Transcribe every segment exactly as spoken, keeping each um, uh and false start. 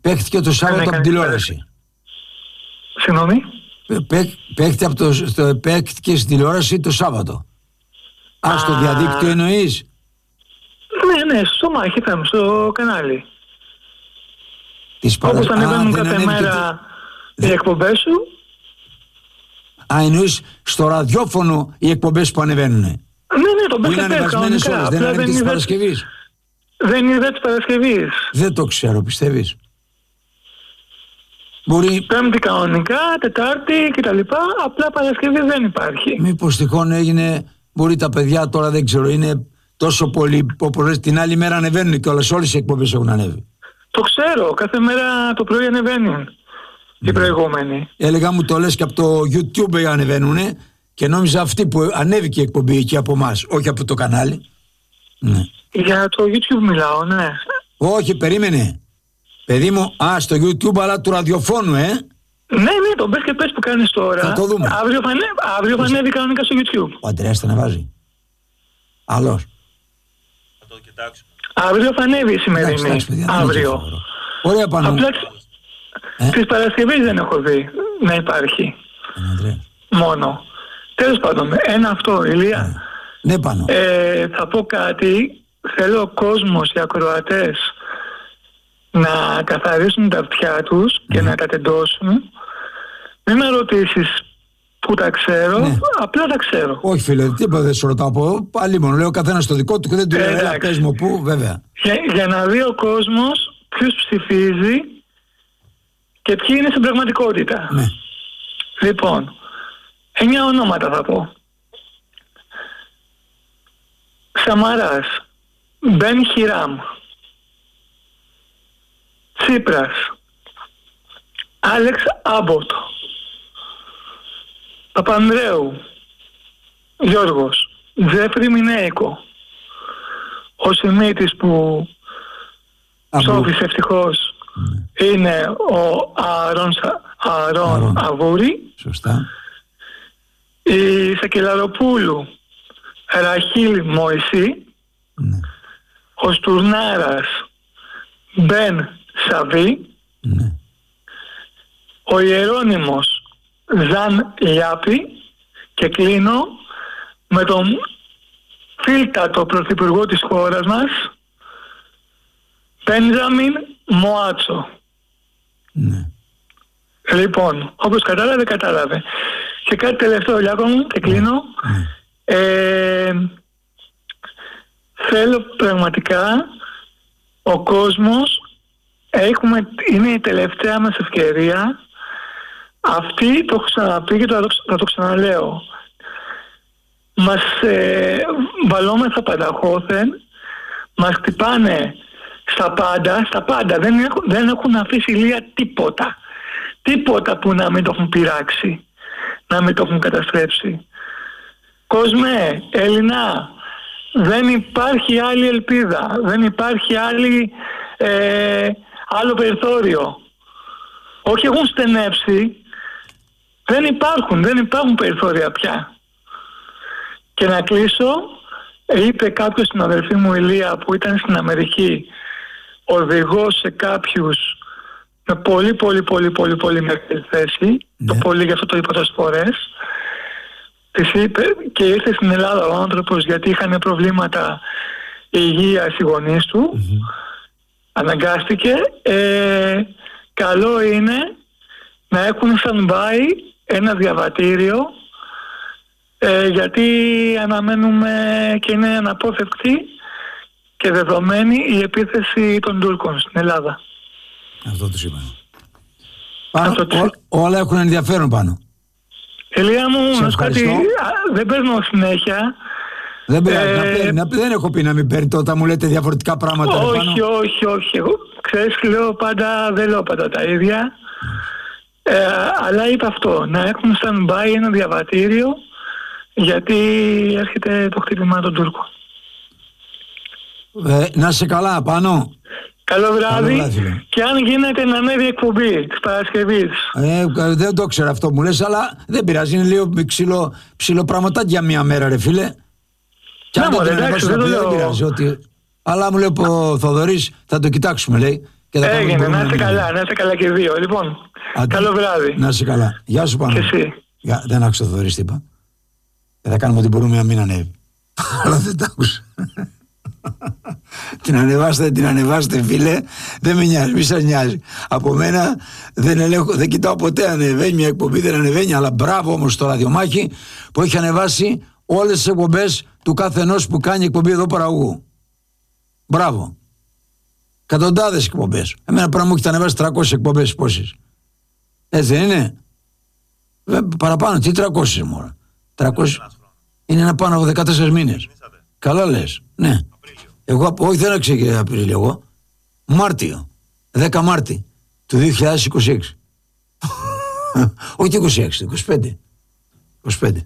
Παίχτηκε το Σάββατο από την τηλεόραση. Συγγνώμη. Παίχτηκε, από το, στο, παίχτηκε στην τηλεόραση το Σάββατο. Α, στο διαδίκτυο εννοείς? Ναι, ναι, στο Μάχη εφ εμ, στο κανάλι. Παρα... Όπως ανεβαίνουν κάθε μέρα το... οι εκπομπές σου. Α, εννοείς στο ραδιόφωνο οι εκπομπές που ανεβαίνουν. Ναι, ναι, το που είναι ανεβασμένες όλες, δεν είναι της Παρασκευής. Δεν είναι της Παρασκευής. Δεν το ξέρω, πιστεύεις? Μπορεί... Πέμπτη κανονικά, Τετάρτη κτλ. Απλά Παρασκευή δεν υπάρχει. Μήπως τυχόν έγινε, μπορεί τα παιδιά τώρα δεν ξέρω, είναι τόσο πολύ πολλές, την άλλη μέρα ανεβαίνουν και όλες, όλες οι εκπομπές έχουν ανέβει. Το ξέρω, κάθε μέρα το πρωί ανεβαίνουν mm. οι προηγούμενοι. Έλεγα μου το λες και από το YouTube ανεβαίνουν και νόμιζα αυτή που ανέβηκε η εκπομπή εκεί από εμάς, όχι από το κανάλι. Ναι. Για το YouTube μιλάω, ναι. Όχι, περίμενε. Παιδί μου, α, στο YouTube αλλά του ραδιοφώνου, ε. Ναι, ναι, το μπες και πες που κάνεις τώρα. Θα το δούμε. Αύριο θα, ανέβει, αύριο θα ανέβει κανονικά στο YouTube. Ο Αντρέας θα ανεβάζει. Άλλος. Θα το κοιτάξω. Αύριο θα ανέβει η σημερινή. Εντάξει, εντάξει, παιδιά, αύριο. Ωραία πάνω. Απλά ε? της Παρασκευής δεν έχω δει να υπάρχει. Ε, μόνο. Τέλος πάντων, ένα αυτό, Ηλία. Ε. Ναι, πάνω. Ε, θα πω κάτι. Θέλω ο κόσμος, οι ακροατές, να καθαρίσουν τα αυτιά τους mm. και να τα τεντώσουν. Μην με ρωτήσεις που τα ξέρω, ναι. απλά τα ξέρω. Όχι φίλε, τίποτα δεν σου ρωτάω από πάλι μόνο. Λέω καθένας το δικό του και δεν του λέω ε, πες μου πού, βέβαια. Για, για να δει ο κόσμος ποιος ψηφίζει και ποιοι είναι στην πραγματικότητα. Ναι. Λοιπόν, εννιά ονόματα θα πω. Σαμαράς, Μπεν Χιράμ, Τσίπρας, Άλεξ Άμποτ, Παπανδρέου, Γιώργος, Τζέφρι Μινέικο, ο Σιμίτης που ψόφισε ευτυχώς mm. είναι ο Αρών, Αρών Αβούρη. Σωστά. Η Σακελαροπούλου Ραχίλ Μωυσή, mm. ο Στουρνάρας Μπεν Σαβί, mm. ο Ιερώνυμος Ζαν Λιάπη και κλείνω με τον φίλτατο πρωθυπουργό της χώρας μας Μπέντζαμιν Μοάτσο. Ναι. Λοιπόν, όπως κατάλαβε, κατάλαβε. Και κάτι τελευταίο, Λιάκο μου, και κλείνω. Ναι. Ε, θέλω πραγματικά ο κόσμος, έχουμε, είναι η τελευταία μας ευκαιρία. Αυτή το έχω ξαναπεί και θα το, θα το ξαναλέω. Μας ε, βαλόμεθα πανταχώθεν, μας χτυπάνε στα πάντα, στα πάντα. Δεν έχουν, δεν έχουν αφήσει Ηλία τίποτα. Τίποτα που να μην το έχουν πειράξει, να μην το έχουν καταστρέψει. Κόσμε, Ελληνά, δεν υπάρχει άλλη ελπίδα, δεν υπάρχει άλλη, ε, άλλο περιθώριο. Όχι έχουν στενέψει, δεν υπάρχουν, δεν υπάρχουν περιθώρια πια. Και να κλείσω, είπε κάποιος στην αδερφή μου Ηλία που ήταν στην Αμερική, οδηγός σε κάποιους με πολύ πολύ πολύ πολύ πολύ μεγάλη θέση, ναι. Το πολύ γι' αυτό το είπα τόσες φορές, της είπε και ήρθε στην Ελλάδα ο άνθρωπος γιατί είχαν προβλήματα υγείας οι γονείς του, mm-hmm. αναγκάστηκε. Ε, καλό είναι να έχουν stand-by ένα διαβατήριο, ε, γιατί αναμένουμε και είναι αναπόφευκτη και δεδομένη η επίθεση των Τούρκων στην Ελλάδα. Αυτό τους είπα. Πάνω, ό, όλα έχουν ενδιαφέρον πάνω. Ηλία μου, να σου κάτι, δεν παίρνω συνέχεια. Δεν πειράζει, ε, να παίρνει, να, δεν έχω πει να μην παίρνει όταν μου λέτε διαφορετικά πράγματα. Όχι, πάνω. όχι, όχι. Εγώ, ξέρεις, λέω πάντα, δεν λέω πάντα τα ίδια. Ε, αλλά είπα αυτό, να έχουν stand-by ένα διαβατήριο, γιατί έρχεται το χτύπημα των Τούρκων. Ε, να σε καλά, πάνω. Καλό βράδυ. Καλό βράδυ. Και αν γίνεται να ανέβει εκπομπή της Παρασκευής. Ε, δεν το ξέρω αυτό μου λες, αλλά δεν πειράζει. Είναι λίγο ψηλό, ψηλό πραγματάκι για μία μέρα, ρε φίλε. Και αν δεν το ανεβάσω, δεν, δεν πειράζει. Ότι... Αλλά μου λέει ο Θοδωρής, θα το κοιτάξουμε, λέει. Και θα κάνουμε Έγινε, ό,τι να μπορούμε είστε να καλά, κάνουμε. να είστε καλά και δύο. Λοιπόν, Άντε, καλό βράδυ. Να είσαι καλά. Γεια σου Παναγιώτη. Και εσύ. Για, δεν άκουσα το Θοδωρή τι είπα. Και θα κάνουμε ό,τι μπορούμε να μην ανέβει. Αλλά δεν τα άκουσα. Την ανεβάστε, την ανεβάστε φίλε. Δεν με νοιάζει, μη σας νοιάζει. Από μένα δεν, ελέγχω, δεν κοιτάω ποτέ ανεβαίνει μια εκπομπή, δεν ανεβαίνει. Αλλά μπράβο όμως στο Ραδιομάχη που έχει ανεβάσει όλες τις εκπομπές του καθενός που κάνει εκπομπή εδώ παραγωγού. Μπράβο. Εκατοντάδες εκπομπές. Εμένα πράγμα μου έχει ανεβάσει τριακόσιες εκπομπές. Πόσες? Έτσι δεν είναι? Ε, παραπάνω, τι τριακόσιες μόρα. τριακόσιες είναι ένα πάνω από δεκατέσσερις μήνες. Καλά λες. Ναι. Εγώ, όχι δεν έξεγε Απρίλιο εγώ. Μάρτιο. δέκα Μάρτη του δύο χιλιάδες είκοσι έξι. Όχι είκοσι έξι, είκοσι πέντε. είκοσι πέντε.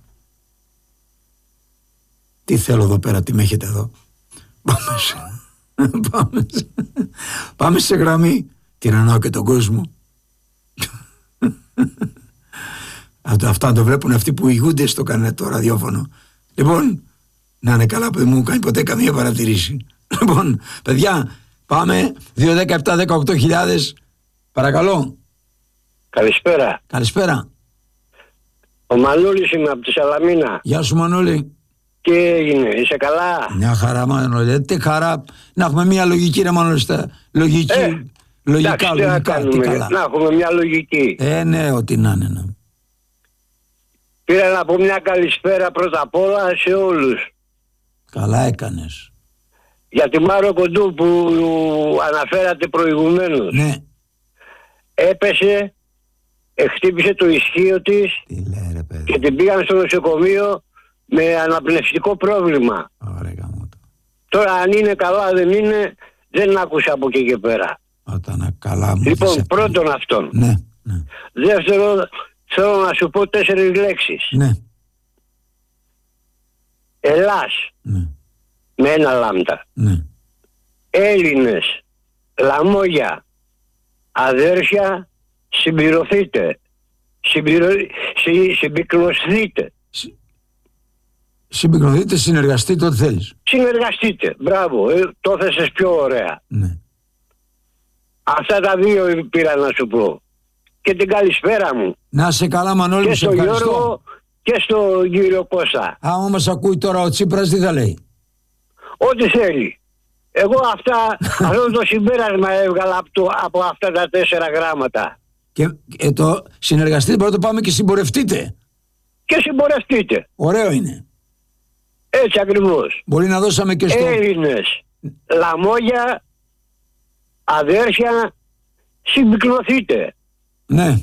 Τι θέλω εδώ πέρα, τι με έχετε εδώ. Πάμε σε, πάμε σε, πάμε σε γραμμή. Τυραννάω και τον κόσμο. Αυτά το βλέπουν αυτοί που ηγούνται στο κανένα το ραδιόφωνο. Λοιπόν, να είναι καλά που δεν μου κάνει ποτέ καμία παρατηρήση. Λοιπόν, παιδιά, πάμε. δύο δέκα επτά δεκαοκτώ χιλιάδες. Παρακαλώ. Καλησπέρα. Καλησπέρα. Ο Μανούλης είμαι από τη Σαλαμίνα. Γεια σου Μανούλη. Τι έγινε, είσαι καλά? Μια χαρά Μανούλη. Τι χαρά να έχουμε μια λογική ρε Μανούλη. στα- Λογική. Ε, λογικά, εντάξει, τι να λογικά. Τι κάνουμε, καλά. να έχουμε μια λογική. Ε, ναι, ό,τι να είναι. Ναι. Πήρα να πω μια καλησπέρα πρώτα απ' όλα σε όλους. Καλά έκανες. Για τη Μάρο Κοντού που αναφέρατε προηγουμένως. Ναι. Έπεσε, χτύπησε το ισχύο της Τι λέει ρε παιδί. και την πήγαν στο νοσοκομείο με αναπνευστικό πρόβλημα. Ωραία γαμώτο. Τώρα αν είναι καλά δεν είναι, δεν άκουσα από εκεί και πέρα. Όταν καλά μου Λοιπόν, θες- πρώτον αυτόν. Ναι, ναι, Δεύτερον, θέλω να σου πω τέσσερις λέξεις. ναι, Ελλάς, ναι, με ένα λάμδα. ναι. Έλληνες, λαμόγια, αδέρφια, συμπληρωθείτε. Συμπληρω... συ... Συμπυκνωθείτε. Συ- Συμπυκνωθείτε, συνεργαστείτε ό,τι θέλεις. Συνεργαστείτε. Μπράβο, ε, το θέσες πιο ωραία. Ναι. Αυτά τα δύο πήρα να σου πω. Και την καλησπέρα μου. Να σε καλά Μανώλη Και μου, σε στον ευχαριστώ. Γιώργο και στον κύριο Κώστα. Άμα μας ακούει τώρα ο Τσίπρας τι θα λέει? Ό,τι θέλει. Εγώ αυτά, αυτό το συμπέρασμα έβγαλα από, το, από αυτά τα τέσσερα γράμματα. Και ε, το συνεργαστείτε, πρώτα πάμε και συμπορευτείτε. Και συμπορευτείτε. Ωραίο είναι. Έτσι ακριβώς. Μπορεί να δώσαμε και στο... Έλληνες, λαμόγια, αδέρφια, συμπυκνωθείτε. Ναι.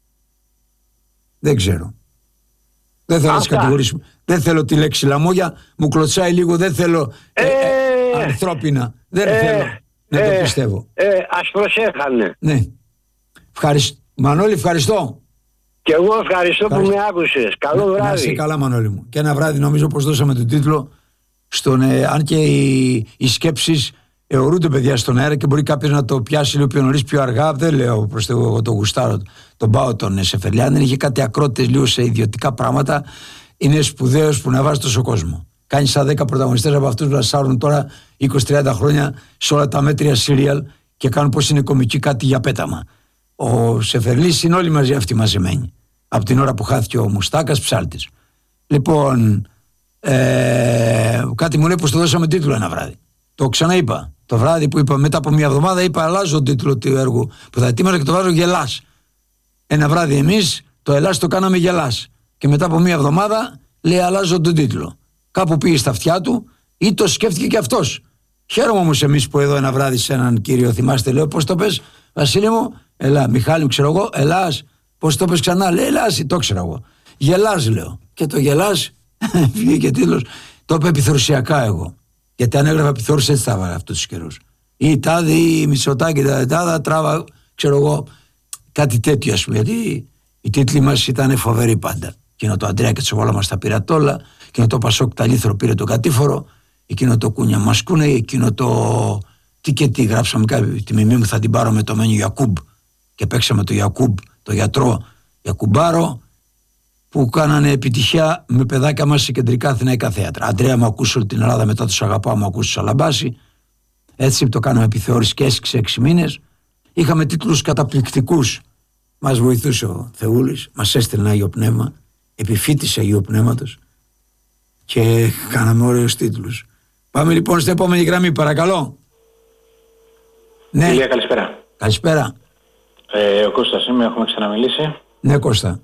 Δεν ξέρω. Δεν θέλω να τις Αυτά. κατηγορήσουμε. Δεν θέλω τη λέξη λαμόγια. Μου κλωτσάει λίγο. Δεν θέλω ε, ε, Ε, ανθρώπινα. Δεν ε, θέλω να ε, το πιστεύω. Ε, ας προσέχανε. Ναι. Ευχαριστώ. Μανώλη, ευχαριστώ. Και εγώ ευχαριστώ Ευχαριστώ. που με άκουσες. Καλό Να είσαι βράδυ. καλά Μανώλη μου. Και ένα βράδυ νομίζω πως δώσαμε τον τίτλο στον, ε, αν και οι, οι σκέψεις αιωρούνται παιδιά στον αέρα και μπορεί κάποιος να το πιάσει λίγο πιο νωρίς, πιο αργά. Δεν λέω προς το, εγώ το γουστάρω, τον πάω τον Σεφερλιάν. Δεν είχε κάτι ακρότητες λίγο σε ιδιωτικά πράγματα. Είναι σπουδαίος που να βάζει τόσο κόσμο. Κάνει σαν δέκα πρωταγωνιστές από αυτούς που να σάρουν τώρα είκοσι τριάντα χρόνια σε όλα τα μέτρια σύριαλ και κάνουν πως είναι κομική κάτι για πέταμα. Ο Σεφερλής είναι όλοι μαζί αυτοί μαζεμένοι. Από την ώρα που χάθηκε ο Μουστάκας ψάλτης. Λοιπόν, ε, κάτι μου λέει πως το δώσαμε τίτλο ένα βράδυ. Το ξαναείπα. Το βράδυ που είπα μετά από μια εβδομάδα είπα αλλάζω τον τίτλο του έργου που θα ετοίμαζα και το βάζω γελάς. Ένα βράδυ εμείς το Ελλάς το κάναμε γελάς. Και μετά από μια εβδομάδα λέει αλλάζω τον τίτλο. Κάπου πήγε στα αυτιά του ή το σκέφτηκε και αυτός. Χαίρομαι όμως εμείς που εδώ ένα βράδυ σε έναν κύριο θυμάστε λέω πώς το πες Βασίλη μου, ελά, Μιχάλη μου ξέρω εγώ, Ελλάς, πώς το πες ξανά, λέει Ελλάς, το ξέρω εγώ. Γελάς λέω. Και το γελάς, βγήκε τίτλος, το είπε επιθωρησιακά εγώ. Γιατί αν έγραφα επιθόρηση έτσι θα έβαλα αυτούς τους καιρούς. Ή τάδι, ή Μητσοτάκη, τάδα, τράβα, ξέρω εγώ, κάτι τέτοιο ας πούμε. Γιατί οι τίτλοι μας ήταν φοβεροί πάντα. Εκείνο το Αντρέα και Τσοβόλα μας τα πήρα τόλα, εκείνο το Πασόκ Ταλίθρο πήρε το κατήφορο, εκείνο το Κούνια Μασκούνε, εκείνο το. Τι και τι γράψαμε κάποιο, τη μιμή μου θα την πάρω με το Μένιο Γιακούμπ και παίξαμε το Γιακούμπ, το γιατρό Γιακουμπάρο που κάνανε επιτυχία με παιδάκια μας σε κεντρικά αθηναϊκά θέατρα. Αντρέα μου ακούσε όλη την Ελλάδα, μετά τους αγαπάω μου ακούσε τους Αλαμπάση. Έτσι το κάναμε επιθεώρηση και έσκησε έξι μήνες Είχαμε τίτλους καταπληκτικούς. Μας βοηθούσε ο Θεούλης, μας έστελνε Άγιο Πνεύμα, επιφύτησε Αγίου Πνεύματος και κάναμε ωραίους τίτλους. Πάμε λοιπόν στην επόμενη γραμμή, παρακαλώ. Ναι. Ηλία, καλησπέρα. Καλησπέρα. Ε, ο Κώστας είμαι, έχουμε ξαναμιλήσει. Ναι, Κώστα.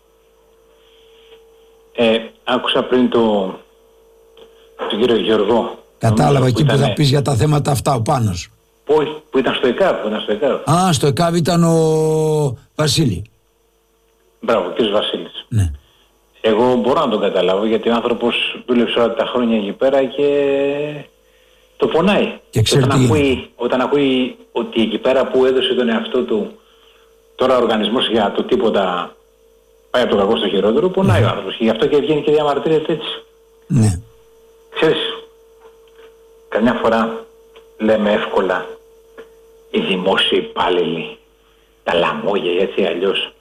Ε, άκουσα πριν το, τον κύριο Γιώργο. Κατάλαβα εκεί που, που θα ήταν, πεις για τα θέματα αυτά, ο Πάνος. Που, που ήταν στο ΕΚΑΒ, που ήταν στο ΕΚΑΒ. Α, στο ΕΚΑΒ ήταν ο Βασίλη. Μπράβο, κύριος Βασίλης. Ναι. Εγώ μπορώ να τον καταλάβω γιατί ο άνθρωπος δούλεψε όλα τα χρόνια εκεί πέρα και το πονάει. Και ξέρει όταν, τι ακούει, όταν ακούει ότι εκεί πέρα που έδωσε τον εαυτό του, τώρα ο οργανισμός για το τίποτα πάει από το κακό στο χειρότερο, πονάει mm. ο άνθρωπος. Και γι' αυτό και βγαίνει και διαμαρτύρεται έτσι. Ναι. Ξέρεις, καμιά φορά λέμε εύκολα οι δημόσιοι υπάλληλοι, τα λαμόγια έτσι αλλιώς.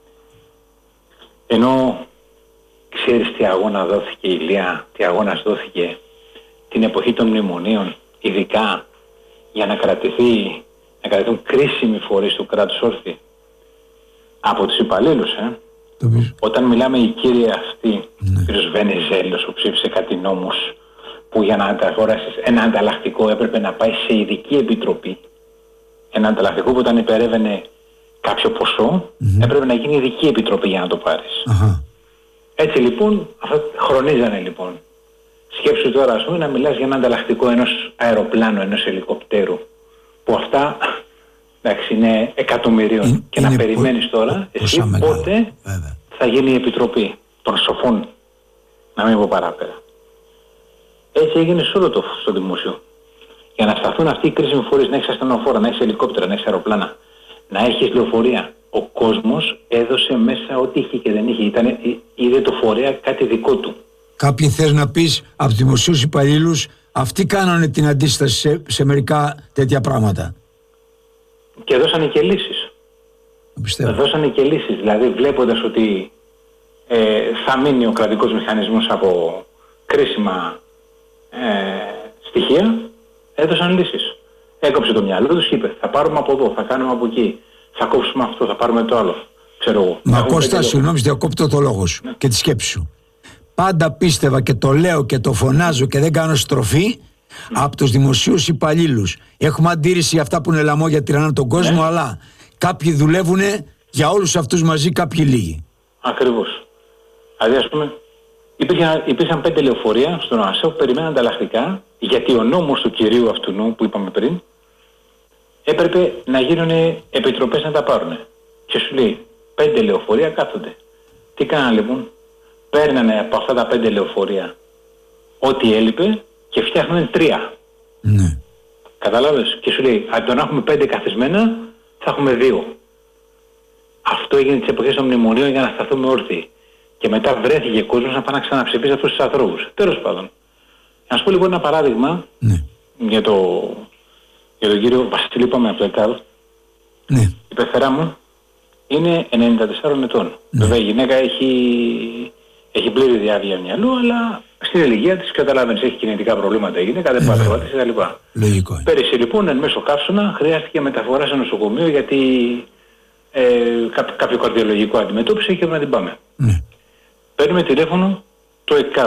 Ενώ ξέρεις τι αγώνα δόθηκε, Ηλία, τι αγώνας δόθηκε την εποχή των μνημονίων, ειδικά για να κρατηθεί, να κρατηθούν κρίσιμοι φορείς του κράτους όρθιοι από τους υπαλλήλους, ε. Όταν μιλάμε οι κύριοι αυτοί, ναι. Ο κ. Βενιζέλος που ψήφισε κάτι νόμους που για να αγοράσεις ένα ανταλλακτικό έπρεπε να πάει σε ειδική επιτροπή, ένα ανταλλακτικό που όταν υπερεύαινε κάποιο ποσό, mm-hmm. έπρεπε να γίνει ειδική επιτροπή για να το πάρεις. Uh-huh. Έτσι λοιπόν, αυτά χρονίζανε λοιπόν. Σκέψου τώρα, ας πούμε, να μιλάς για ένα ανταλλακτικό ενός αεροπλάνου, ενός ελικοπτέρου, που αυτά, εντάξει, είναι εκατομμυρίων. Είναι, και είναι να περιμένεις πο... τώρα, πο... εσύ μεγάλο, πότε βέβαια. Θα γίνει η επιτροπή των σοφών, να μην πω παράπερα. Έτσι έγινε σε όλο το στο δημόσιο. Για να σταθούν αυτοί οι κρίσιμοι φορείς, να έχεις ασθενοφόρα, να έχεις ελικόπτερα, να έχεις αεροπλάνα, να έχεις λεωφορεία. Ο κόσμος έδωσε μέσα ό,τι είχε και δεν είχε. Ήτανε, είδε το φορέα κάτι δικό του. Κάποιοι θες να πεις από τους δημοσίους υπαλλήλους, αυτοί κάνανε την αντίσταση σε, σε μερικά τέτοια πράγματα. Και δώσανε και λύσεις. Πιστεύω. Δώσανε και λύσεις. Δηλαδή βλέποντας ότι ε, θα μείνει ο κρατικός μηχανισμός από κρίσιμα ε, στοιχεία, έδωσαν λύσεις. Έκοψε το μυαλό τους και είπε θα πάρουμε από εδώ, θα κάνουμε από εκεί, θα κόψουμε αυτό, θα πάρουμε το άλλο. Ξέρω εγώ. Μα Κώστα, συγγνώμη, διακόπτω το λόγο σου, ναι, και τη σκέψη σου. Πάντα πίστευα και το λέω και το φωνάζω και δεν κάνω στροφή mm. από τους δημοσίους υπαλλήλους. Έχουμε αντίρρηση για αυτά που είναι λαμόγια, τυραννάνε τον κόσμο, ναι, αλλά κάποιοι δουλεύουν για όλους αυτούς μαζί, κάποιοι λίγοι. Ακριβώς. Δηλαδή, ας πούμε, υπήρχαν, υπήρχαν πέντε λεωφορεία στον ΟΑΣΕ που περιμέναν ανταλλακτικά, γιατί ο νόμος του κυρίου αυτού νου που είπαμε πριν έπρεπε να γίνουν επιτροπές να τα πάρουν. Και σου λέει, πέντε λεωφορεία κάθονται. Τι κάνανε λοιπόν? Παίρνανε από αυτά τα πέντε λεωφορεία ό,τι έλειπε και φτιάχνανε τρία. Ναι. Κατάλαβες? Και σου λέει, αν τον έχουμε πέντε καθισμένα, θα έχουμε δύο. Αυτό έγινε τις εποχές των μνημονίων για να σταθούμε όρθιοι. Και μετά βρέθηκε κόσμος να πάει να ξαναψηφίσει αυτούς τους ανθρώπους. Τέλος πάντων. Να σου πω λοιπόν ένα παράδειγμα, ναι, για, το, για τον κύριο Βασίλη, είπαμε από το ΕΚΑΒ. Ναι. Η πεθερά μου είναι ενενήντα τεσσάρων ετών. Ναι. Βέβαια η γυναίκα έχει, έχει πλήρη διάβια μυαλού, αλλά στην ηλικία της καταλαβαίνεις, έχει κινητικά προβλήματα η γυναίκα, δεν πάει να περπατήσει κτλ. Λογικό. Πέρυσι λοιπόν εν μέσω καύσωνα χρειάστηκε μεταφορά σε νοσοκομείο γιατί ε, κά, κάποιο καρδιολογικό αντιμετώπισε και έπρεπε να την πάμε. Ναι. Παίρνουμε τηλέφωνο το ΕΚΑΒ.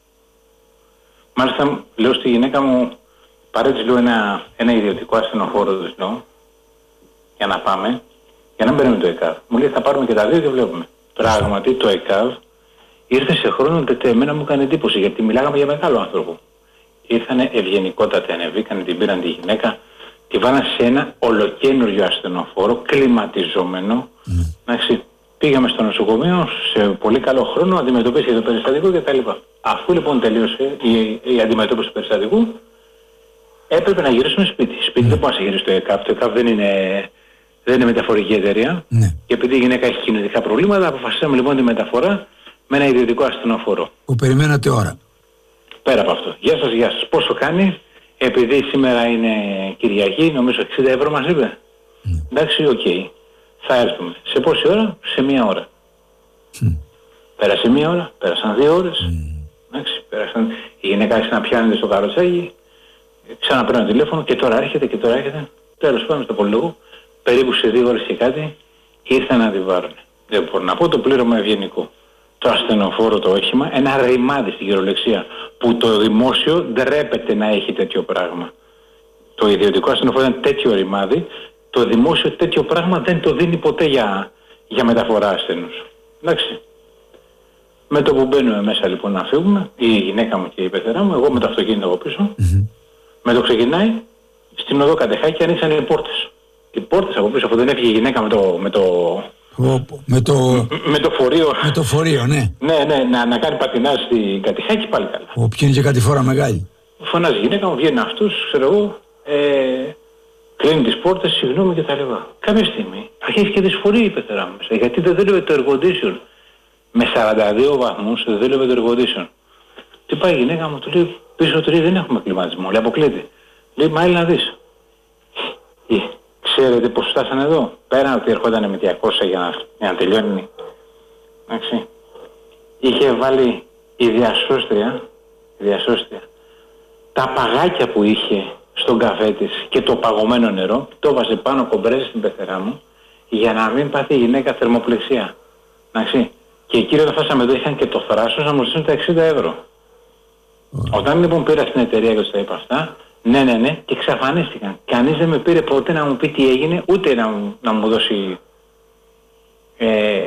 Μάλιστα λέω στη γυναίκα μου, παρέτης λέω ένα, ένα ιδιωτικό ασθενοφόρο τους λέω, για να πάμε, για να μπαίνουμε το ΕΚΑΒ. Μου λέει θα πάρουμε και τα δύο και βλέπουμε. Πράγματι το ΕΚΑΒ ήρθε σε χρόνο τετέ, εμένα μου έκανε εντύπωση γιατί μιλάγαμε για μεγάλο άνθρωπο. Ήρθανε ευγενικότατα, ανεβήκανε, την πήραν τη γυναίκα, τη βάλαν σε ένα ολοκένουργιο ασθενοφόρο, κλιματιζόμενο. Mm. Εντάξει, πήγαμε στο νοσοκομείο σε πολύ καλό χρόνο, αντιμετωπίστηκε το περιστατικό κτλ. Αφού λοιπόν τελείωσε η, η αντιμετώπιση του περιστατικού, έπρεπε να γυρίσουμε σπίτι. Σπίτι mm. δεν μπορεί να γυρίσει το ΕΚΑΒ. Το ΕΚΑΒ δεν είναι, δεν είναι μεταφορική εταιρεία. Mm. Και επειδή η γυναίκα έχει κινητικά προβλήματα, αποφασίσαμε λοιπόν τη μεταφορά με ένα ιδιωτικό ασθενοφόρο. Που περιμένατε ώρα. Πέρα από αυτό. Γεια σας, γεια σας. Πόσο κάνει? Επειδή σήμερα είναι Κυριακή, νομίζω εξήντα ευρώ μας είπε. Mm. Εντάξει, οκ. Okay. Θα έρθουμε. Σε πόση ώρα? Σε μία ώρα. Mm. Πέρασε μία ώρα, πέρασαν δύο ώρες. Mm. Εντάξει, πέρασαν. Η γυναίκα άρχισε να πιάνεται στο καροτσάκι, ξαναπαίρνω τηλέφωνο και τώρα έρχεται και τώρα έρχεται. Τέλος πάντων, στο πολυλογό, περίπου σε δύο ώρες και κάτι, ήρθαν να την πάρουν. Δεν μπορώ να πω το πλήρωμα ευγενικό. Το ασθενοφόρο το όχημα, ένα ρημάδι στην κυριολεξία, που το δημόσιο ντρέπεται να έχει τέτοιο πράγμα. Το ιδιωτικό ασθενοφόρο ήταν τέτοιο ρημάδι, το δημόσιο τέτοιο πράγμα δεν το δίνει ποτέ για, για μεταφορά ασθενούς. Εντάξει. Με το που μπαίνουμε μέσα λοιπόν να φύγουμε, η γυναίκα μου και η πεθερά μου, εγώ με το αυτοκίνητο από πίσω, mm-hmm. με το ξεκινάει, στην οδό Κατεχάκη ανοίξαν οι πόρτες. Οι πόρτες από πίσω, αφού δεν έφυγε η γυναίκα με το... Με το, με το, με το φορείο. Με το φορείο, ναι. ναι, ναι, να, να κάνει πατινάζ στην Κατεχάκη πάλι καλά. Ο, ποιο είναι και κάτι φορά μεγάλη. Φωνάζει η γυναίκα μου, βγαίνει αυτούς, ξέρω εγώ, ε, κλείνει τις πόρτες, συγγνώμη και τα λοιπά. Κάποια στιγμή αρχίζει και δυσφορεί η πεθερά μου μέσα, γιατί δεν δούλευε το air condition. Με σαράντα δύο βαθμούς δεν δούλευε το air condition. Τι πάει η γυναίκα μου, του λέει, πίσω του λέει, δεν έχουμε κλιματισμό, λέει, αποκλείται. Λέει, μα έλα να δεις. Ε, ξέρετε πως φτάσαν εδώ, πέραν ότι ερχόταν με διακόσια για να, για να τελειώνει. Εντάξει. Είχε βάλει η διασώστρια, η διασώστρια, τα παγάκια που είχε στον καφέ της και το παγωμένο νερό, το βάζε πάνω κομπρέζι στην πεθερά μου, για να μην πάθει η γυναίκα θερμοπληξία. Εντάξει. Και εκεί όταν φτάσαμε εδώ είχαν και το θράσος να μου ζητήσουν τα εξήντα ευρώ. Mm. Όταν λοιπόν πήρα στην εταιρεία και τους τα είπα αυτά, ναι, ναι, ναι, και εξαφανίστηκαν. Κανείς δεν με πήρε ποτέ να μου πει τι έγινε, ούτε να, να μου δώσει... Ε, ε,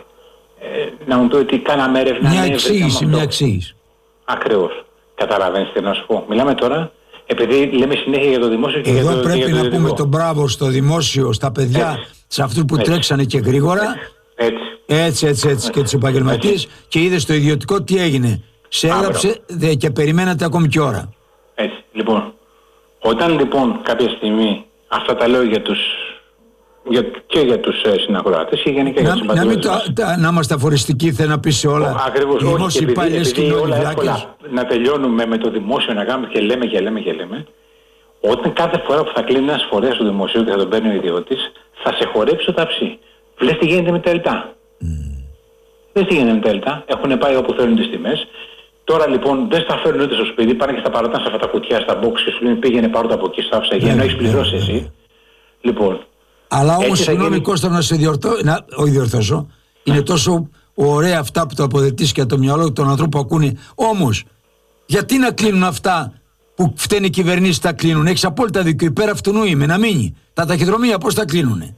να μου πει ότι κάναμε έρευνα... Μια εξήγηση, μια εξήγηση. Ακριβώς. Καταλαβαίνεις τι να σου πω. Μιλάμε τώρα, επειδή λέμε συνέχεια για το δημόσιο και εδώ για το πρέπει για το να ιδιωτικό. πούμε τον μπράβο στο δημόσιο, στα παιδιά, έτσι, σε αυτούς που έτσι τρέξανε και γρήγορα. Έτσι. Έτσι, έτσι, έτσι και τους επαγγελματίες, και είδε στο ιδιωτικό τι έγινε. Σε έλαψε δε, και περιμένατε ακόμη και ώρα. Έτσι. Λοιπόν, όταν λοιπόν κάποια στιγμή, αυτά τα λέω για τους, για, και για τους ε, συνακροατές και γενικά να, για τους συμπατριώτες μας. Να, να είμαστε αφοριστικοί, θέλω να πεις σε όλα. Ακριβώς, οι όχι, και επειδή, επειδή όλα εύκολα να τελειώνουμε με το δημόσιο να κάνουμε και λέμε και λέμε και λέμε, όταν κάθε φορά που θα κλείνει ένας φορέας του δημοσίου και θα τον παίρνει ο ιδιώτης, θα σε χορέψει το ταψί. Βλες τι γίνεται με τα ΕΛΤΑ. Mm. Βλες τι γίνεται με τα ΕΛΤΑ. Έχουν πάει όπου θέλουν τις τιμές. Τώρα λοιπόν δεν στα φέρνουν ούτε στο σπίτι, πάνε και στα παρατάνε σε αυτά τα κουτιά, στα box και σου λένε πήγαινε πάρω το από εκεί, στάφσα για να έχεις πληρώσει εσύ. Λοιπόν. Αλλά όμως συγγνώμη γίνει... Κώστα να σε διορθώ, να, όχι διορθώσω, είναι τόσο ωραία αυτά που το αποδετείς και το μυαλό των ανθρώπων που ακούνε. Όμως, γιατί να κλείνουν αυτά που φταίνει οι κυβερνήσεις τα κλείνουν? Έχεις απόλυτα δίκιο, υπέρ αυτού είμαι, να μείνει. Τα ταχυδρομεία πώς τα κλείνουνε?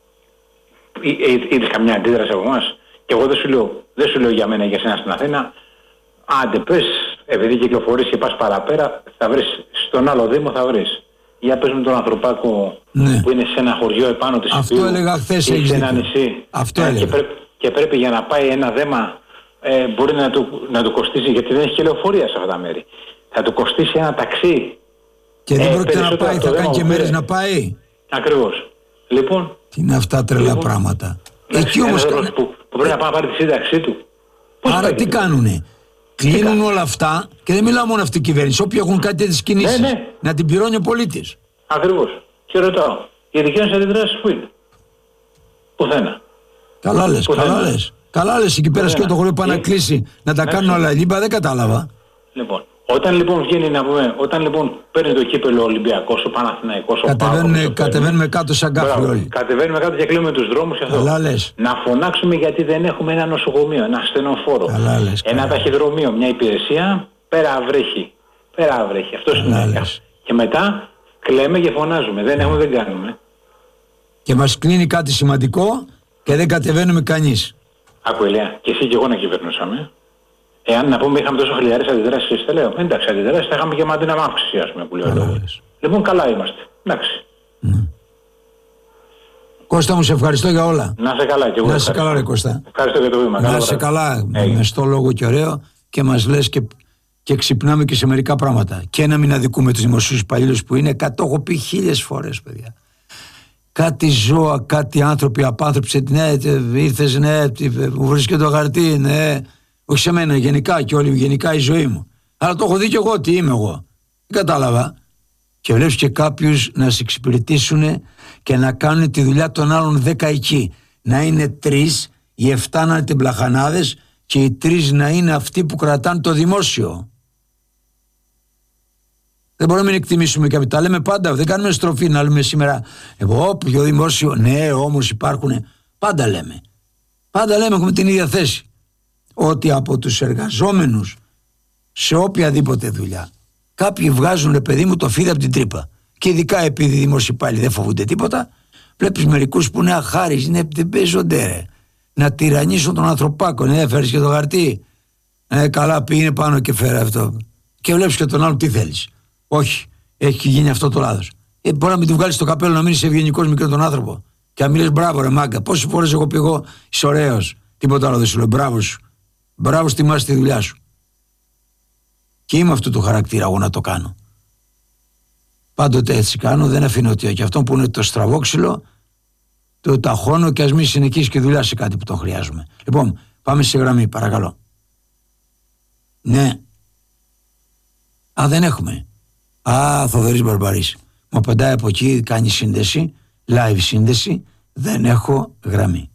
Είδες καμιά αντίδραση από εμάς? Και εγώ δεν σου λέω, δεν σου λέω για μένα για σένα στην Αθήνα. Άντε πες, επειδή κυκλοφορείς και πας παραπέρα, θα βρεις, στον άλλο δήμο θα βρεις. Για πες με τον ανθρωπάκο, ναι, που είναι σε ένα χωριό επάνω της αυτό Υπήρου, έλεγα χθες, ή σε ένα νησί. Αυτό ε, έλεγα. Και, πρέπει, και πρέπει για να πάει ένα δέμα, ε, μπορεί να του, να του κοστίσει, γιατί δεν έχει και λεωφορεία σε αυτά τα μέρη. Θα του κοστίσει ένα ταξί. Και δεν ε, πρόκειται να πάει, θα κάνει και μέρες να πάει. Ακριβώς. Λοιπόν. Τι είναι αυτά τρελά λοιπόν, πράγματα. Εκεί όμως που, που πρέπει να πάει να πάρει τη σύνταξή του. Πώς άρα τι κάνουνε? Κλείνουν τι όλα αυτά και δεν μιλάω μόνο αυτή η κυβέρνηση. Όποιοι έχουν κάτι τις κινήσεις, ναι, ναι, να την πληρώνει ο πολίτης. Ακριβώς. Και ρωτάω, οι δικές μας αντιδράσεις πού είναι? Πουθένα. Καλά λες, καλά λες. Καλά λες, εκεί πέρα και το χωριό πάει να κλείσει, να τα κάνουν όλα λίμπα, δεν κατάλαβα. Λοιπόν, όταν λοιπόν βγαίνει να πούμε, όταν λοιπόν παίρνει το κύπελο ο Ολυμπιακός, ο Παναθηναϊκός, ο Πάκος, κατεβαίνουμε κάτω σαν κάφι όλοι. Κατεβαίνουμε κάτω και κλείνουμε τους δρόμους και αυτό. Να φωνάξουμε γιατί δεν έχουμε ένα νοσοκομείο, ένα ασθενοφόρο, ένα ταχυδρομείο, μια υπηρεσία, πέρα βρέχει. Πέρα βρέχει. Αυτός είναι. Και μετά κλαίμε και φωνάζουμε. Δεν έχουμε, δεν κάνουμε. Και μας κλείνει κάτι σημαντικό και δεν κατεβαίνουμε κανείς. Άκου Ηλία, και εσύ και εγώ να κυβερνούσαμε. Εάν να πούμε είχαμε τόσο χιλιάδες αντιδράσεις, δεν λέω. Εντάξει, αντιδράσεις θα είχαμε και μαντίνα με αύξηση, ας πούμε, που λέω λόγο. Λοιπόν, καλά είμαστε. Εντάξει. Mm. Κώστα μου, σε ευχαριστώ για όλα. Να σε καλά και εγώ. Να σε καλά, ρε Κώστα. Ευχαριστώ για το βήμα. Να σε καλά, με στο λόγο και ωραίο, και μας λες και, και ξυπνάμε και σε μερικά πράγματα. Και να μην αδικούμε τους δημοσίους υπαλλήλους που είναι, το έχω πει χίλιες φορές, παιδιά. Κάτι ζώα, κάτι άνθρωποι, απάνθρωποι, ναι, ήρθες, ναι, μου βρίσκεται το χαρτί, ναι. Όχι σε μένα, γενικά και όλη γενικά η ζωή μου. Αλλά το έχω δει και εγώ, τι είμαι εγώ. Δεν κατάλαβα. Και βλέπεις και κάποιους να σε εξυπηρετήσουν και να κάνουν τη δουλειά των άλλων δέκα εκεί. Να είναι τρεις, οι εφτά να είναι τεμπλαχανάδες και οι τρεις να είναι αυτοί που κρατάνε το δημόσιο. Δεν μπορούμε να μην εκτιμήσουμε και τα λέμε πάντα. Δεν κάνουμε στροφή να λέμε σήμερα. Εγώ, πιο δημόσιο. Ναι, όμως υπάρχουν. Πάντα λέμε. Πάντα λέμε, έχουμε την ίδια θέση. Ότι από τους εργαζόμενους σε οποιαδήποτε δουλειά, κάποιοι βγάζουν, ρε παιδί μου, το φίδι από την τρύπα. Και ειδικά επειδή οι δημόσιοι υπάλληλοι δεν φοβούνται τίποτα, βλέπεις μερικούς που είναι αχάριστοι, είναι, δεν παίζονται, ρε. Να τυραννίσουν τον ανθρωπάκο. Ναι, φέρεις και το χαρτί. Ε, καλά, πήγαινε πάνω και φέρε αυτό. Και βλέπεις και τον άλλον τι θέλεις. Όχι, έχει γίνει αυτό το λάθος. Ε, μπορεί να μην του βγάλεις το καπέλο, να μην είσαι ευγενικός μικρό τον άνθρωπο. Και να μην λες μπράβο, ρε μάγκα. Πόσες φορές εγώ πήγω, είσαι ωραίος. Τίποτα άλλο δεν σου λέω. Μπράβο σου. Μπράβο, τιμάς τη δουλειά σου. Και είμαι αυτού του χαρακτήρα εγώ να το κάνω. Πάντοτε έτσι κάνω, δεν αφήνω ότι και αυτό που είναι το στραβόξυλο το ταχώνω και ας μην συνεχίσει και δουλειά σε κάτι που το χρειάζομαι. Λοιπόν, πάμε σε γραμμή, παρακαλώ. Ναι. Α, δεν έχουμε. Α, Θοδωρής Μπαρμπαρής. Μου απαντάει από εκεί, κάνει σύνδεση, live σύνδεση, δεν έχω γραμμή.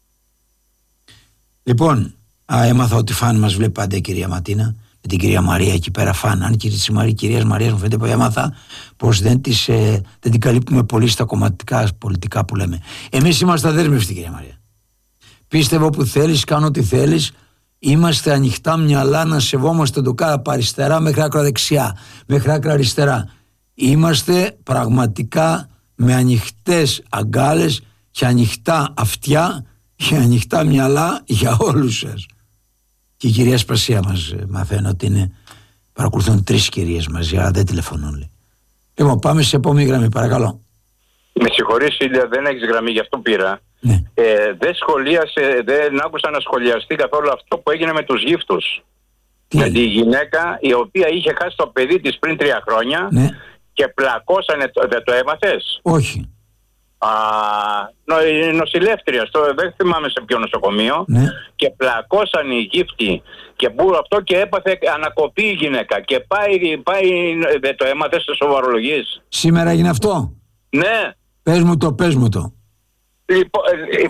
Λοιπόν, α, έμαθα ότι φαν μας βλέπει πάντα η κυρία Ματίνα, με την κυρία Μαρία εκεί πέρα φαν. Αν και τη Μαρία, κυρίας Μαρίας μου φαίνεται που έμαθα πως δεν, τις, ε, δεν την καλύπτουμε πολύ στα κομματικά πολιτικά που λέμε. Εμείς είμαστε αδέσμευτοι, κυρία Μαρία. Πίστευω που θέλεις, κάνω ό,τι θέλεις. Είμαστε ανοιχτά μυαλά να σεβόμαστε το κάρα από αριστερά μέχρι άκρα δεξιά, μέχρι άκρα αριστερά. Είμαστε πραγματικά με ανοιχτές αγκάλες και ανοιχτά αυτιά και ανοιχτά μυαλά για όλους σας. Και η κυρία Σπασία μας μαθαίνω ότι είναι, παρακολουθούν τρεις κυρίες μαζί, αλλά δεν τηλεφωνούν. Λέει. Λοιπόν, πάμε σε επόμενη γραμμή, παρακαλώ. Με συγχωρείς, Ήλια, δεν έχεις γραμμή, γι' αυτό πήρα. Ναι. Ε, δεν σχολίασε, δεν άκουσα να σχολιαστεί καθόλου αυτό που έγινε με τους γύφτους. Τι με έγινε? τη γυναίκα η οποία είχε χάσει το παιδί της πριν τρία χρόνια, ναι, και πλακώσανε, δεν το έμαθες? Όχι. Α, νο, νοσηλεύτρια, στο, δεν θυμάμαι σε ποιο νοσοκομείο, ναι, και πλακώσαν οι γύφτοι και μπούρο αυτό και έπαθε ανακοπή η γυναίκα και πάει, πάει δεν το έμαθες, σε σοβαρολογείς? Σήμερα έγινε αυτό? Ναι. Πες μου το, πες μου το. Λοιπόν,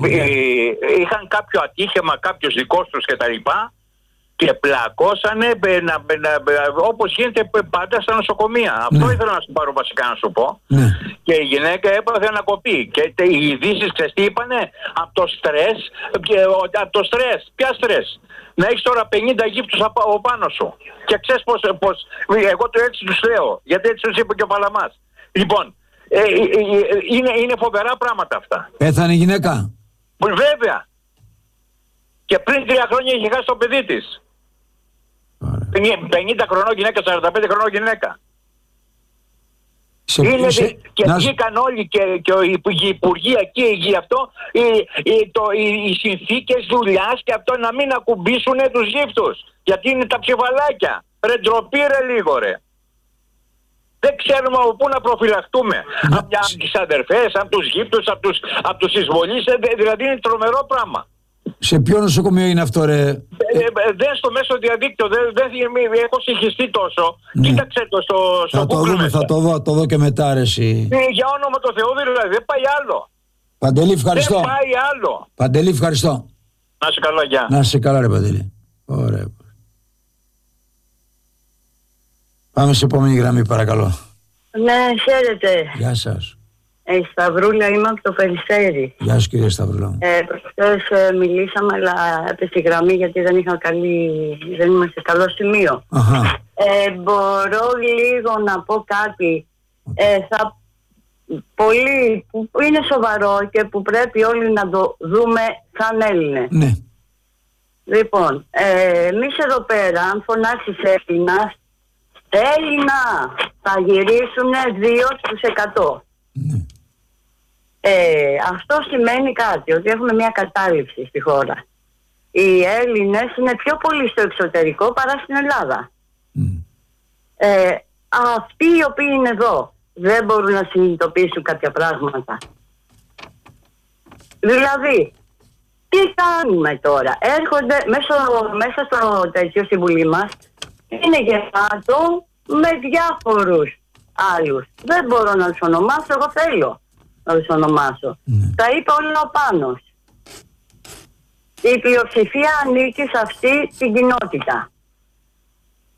είχαν κάποιο ατύχημα, κάποιος δικός τους και τα λοιπά, και πλακώσανε όπως γίνεται πάντα στα νοσοκομεία. Ναι. Αυτό ήθελα να σου πάρω βασικά να σου πω. Ναι. Και η γυναίκα έπαθε ανακοπή. Και οι ειδήσεις, ξέρεις τι είπανε? Από το στρες, από το στρες. Ποια στρες? Να έχεις τώρα πενήντα γύφτους από πάνω σου. Και ξέρεις πως, πως εγώ το έτσι τους λέω, γιατί έτσι τους είπε και ο Παλαμάς. Λοιπόν, ε, ε, ε, είναι, είναι φοβερά πράγματα αυτά. Πέθανε η γυναίκα? Βέβαια. Και πριν τρία χρόνια είχε χάσει το παιδί της. πενήντα χρονών γυναίκα, σαράντα πέντε χρονών γυναίκα. Σε, είναι, σε, και να... βγήκαν όλοι και, και οι υπουργοί εκεί γι' αυτό οι, οι, το, οι, οι συνθήκες δουλειάς και αυτό να μην ακουμπήσουν τους γύφτους. Γιατί είναι τα ψηφαλάκια. Ρε ντροπή ρε λίγο ρε. Δεν ξέρουμε από πού να προφυλαχτούμε. Να... Από τις αδερφές, από τους γύφτους, από τους, από τους εισβολείς, δηλαδή είναι τρομερό πράγμα. Σε ποιο νοσοκομείο είναι αυτό ρε? Ε, ε, δεν στο μέσο διαδίκτυο, δεν, δεν έχω συγχυστεί τόσο. Ναι. Κοίταξε το στο, στο θα το δούμε, μέσα. θα το δω, το δω και μετά ρε εσύ. Ε, για όνομα του Θεού δηλαδή, δεν πάει άλλο. Παντελή, ευχαριστώ. Δεν πάει άλλο. Παντελή, ευχαριστώ. Να σε καλά, γεια. Να σε καλά ρε Παντελή. Ωραία. Πάμε σε επόμενη γραμμή παρακαλώ. Ναι, χαίρετε. Γεια σας. Ε, Σταυρούλα, είμαι από το Περιστέρι. Γεια σου κύριε Σταυρούλα. Ε, προχθές ε, μιλήσαμε, αλλά έπεσε τη γραμμή γιατί δεν είχα καλή, δεν είμαστε σε καλό σημείο. Αχα. Ε, μπορώ λίγο να πω κάτι. Ε, θα, πολύ, που είναι σοβαρό και που πρέπει όλοι να το δούμε σαν Έλληνες. Ναι. Λοιπόν, ε, εμείς εδώ πέρα, αν φωνάξεις Έλληνας, Έλληνα, θα γυρίσουν δύο στους εκατό. Ναι. Ε, αυτό σημαίνει κάτι, ότι έχουμε μια κατάληψη στη χώρα. Οι Έλληνες είναι πιο πολύ στο εξωτερικό παρά στην Ελλάδα. Mm. Ε, αυτοί οι οποίοι είναι εδώ δεν μπορούν να συνειδητοποιήσουν κάποια πράγματα. Δηλαδή, τι κάνουμε τώρα? Έρχονται μέσα, μέσα στο τέτοιο συμβουλή μας, είναι γεμάτο με διάφορους άλλους. Δεν μπορώ να τους ονομάσω, εγώ θέλω να τους ονομάσω. Mm. Τα είπε όλα ο Πάνος. Η πλειοψηφία ανήκει σε αυτή την κοινότητα.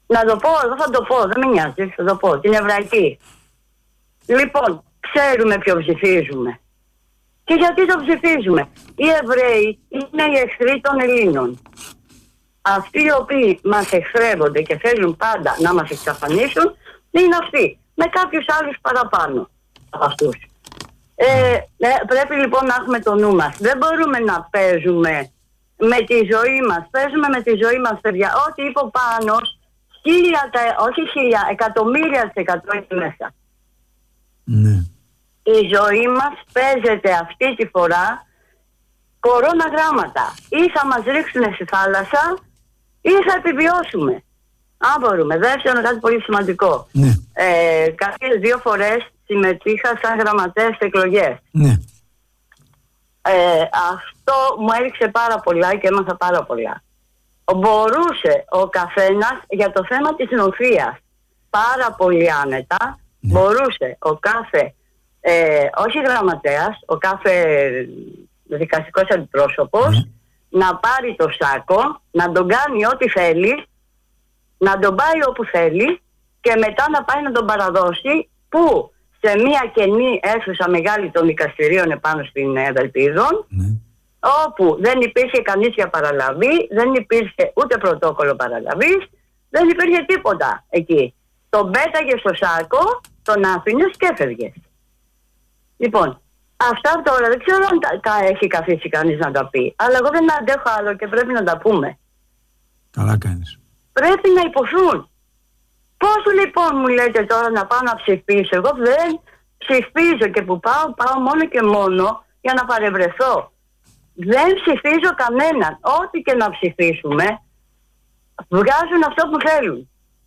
Να το πω, εγώ θα το πω, δεν με νοιάζει, θα το πω. Την εβραϊκή. Λοιπόν, ξέρουμε ποιο ψηφίζουμε. Και γιατί το ψηφίζουμε. Οι Εβραίοι είναι οι εχθροί των Ελλήνων. Αυτοί οι οποίοι μας εχθρεύονται και θέλουν πάντα να μας εξαφανίσουν είναι αυτοί. Με κάποιους άλλους παραπάνω από αυτούς. Ε, ε, πρέπει λοιπόν να έχουμε το νου μας. Δεν μπορούμε να παίζουμε με τη ζωή μας. Παίζουμε με τη ζωή μας, παιδιά. Ό,τι είπε ο Πάνος, χίλια, όχι χίλια, εκατομμύρια της εκατό είναι μέσα. Ναι. Η ζωή μας παίζεται αυτή τη φορά κορώνα γράμματα. Ή θα μας ρίξουν στη θάλασσα ή θα επιβιώσουμε. Αν μπορούμε. Δεύτερον, κάτι πολύ σημαντικό. Ναι. Ε, κάποιες δύο φορές συμμετείχα σαν γραμματέας σε εκλογές. Ναι. Ε, αυτό μου έριξε πάρα πολλά και έμαθα πάρα πολλά. Μπορούσε ο καθένας για το θέμα της νοθείας πάρα πολύ άνετα, ναι. μπορούσε ο κάθε, ε, όχι γραμματέας, ο κάθε δικαστικός αντιπρόσωπος ναι. να πάρει το σάκο, να τον κάνει ό,τι θέλει, να τον πάει όπου θέλει και μετά να πάει να τον παραδώσει που σε μια κενή αίθουσα μεγάλη των δικαστηρίων επάνω στην Ευελπίδων ναι. όπου δεν υπήρχε κανείς για παραλαβή, δεν υπήρχε ούτε πρωτόκολλο παραλαβής, δεν υπήρχε τίποτα εκεί. Τον πέταγε στο σάκο, τον άφηνες και έφευγες. Λοιπόν, αυτά τώρα δεν ξέρω αν τα, τα έχει καθίσει κανείς να τα πει, αλλά εγώ δεν αντέχω άλλο και πρέπει να τα πούμε. Καλά κάνεις. Πρέπει να υποθούν. Πώς λοιπόν μου λέτε τώρα να πάω να ψηφίσω? Εγώ δεν ψηφίζω και που πάω, πάω μόνο και μόνο για να παρευρεθώ. Δεν ψηφίζω κανέναν. Ό,τι και να ψηφίσουμε, βγάζουν αυτό που θέλουν.